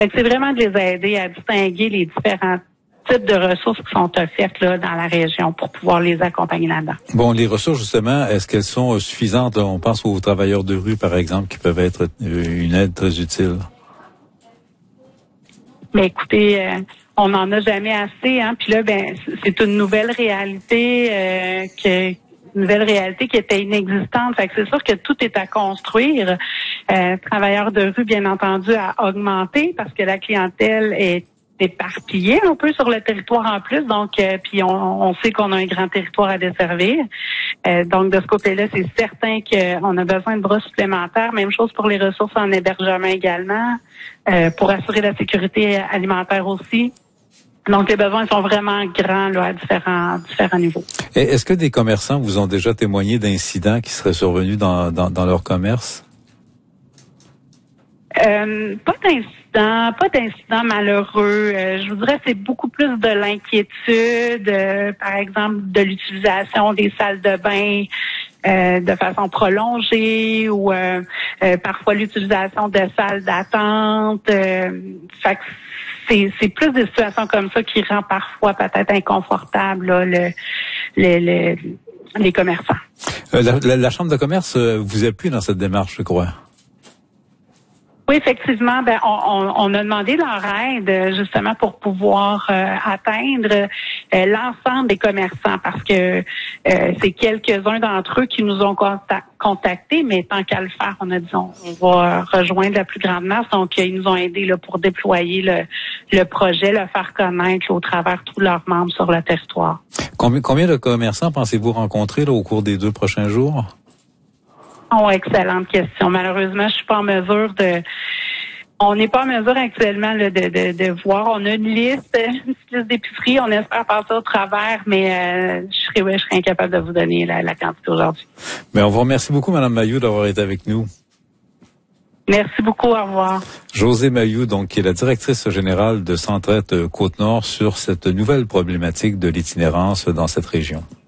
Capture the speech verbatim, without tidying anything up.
Fait que c'est vraiment de les aider à distinguer les différents types de ressources qui sont offertes là dans la région pour pouvoir les accompagner là-dedans. Bon, les ressources, justement, est-ce qu'elles sont suffisantes? On pense aux travailleurs de rue, par exemple, qui peuvent être une aide très utile. Mais écoutez, euh, on n'en a jamais assez, hein. Puis là, ben, c'est une nouvelle réalité euh, que une nouvelle réalité qui était inexistante. Fait que c'est sûr que tout est à construire. Euh, travailleurs de rue, bien entendu, à augmenter parce que la clientèle est éparpillée un peu sur le territoire en plus. Donc, euh, puis on, on sait qu'on a un grand territoire à desservir. Euh, donc, de ce côté-là, c'est certain qu'on a besoin de bras supplémentaires. Même chose pour les ressources en hébergement également, euh, pour assurer la sécurité alimentaire aussi. Donc, les besoins sont vraiment grands là, à différents, différents niveaux. Et est-ce que des commerçants vous ont déjà témoigné d'incidents qui seraient survenus dans, dans, dans leur commerce? Euh, pas d'incidents, pas d'incidents malheureux. Euh, je vous dirais c'est beaucoup plus de l'inquiétude, euh, par exemple de l'utilisation des salles de bain euh, de façon prolongée ou euh, euh, parfois l'utilisation de salles d'attente. Euh, fait que c'est, c'est plus des situations comme ça qui rend parfois peut-être inconfortable là, le, le, le, les commerçants. Euh, la, la, la Chambre de commerce euh, vous appuie dans cette démarche, je crois. Oui, effectivement, ben on, on, on a demandé leur aide justement pour pouvoir euh, atteindre euh, l'ensemble des commerçants parce que euh, c'est quelques-uns d'entre eux qui nous ont contact, contactés, mais tant qu'à le faire, on a dit on, on va rejoindre la plus grande masse. Donc, ils nous ont aidés là, pour déployer le, le projet, le faire connaître là, au travers tous leurs membres sur le territoire. Combien, combien de commerçants pensez-vous rencontrer là, au cours des deux prochains jours? Oh, excellente question. Malheureusement, je suis pas en mesure de. On n'est pas en mesure actuellement là, de, de, de voir. On a une liste, une liste d'épicerie. On espère passer au travers, mais euh, je serais, ouais, je serais incapable de vous donner la, la quantité aujourd'hui. Mais on vous remercie beaucoup, Mme Mailloux, d'avoir été avec nous. Merci beaucoup. Au revoir. Josée Mailloux, donc, qui est la directrice générale de Centraide Côte-Nord sur cette nouvelle problématique de l'itinérance dans cette région.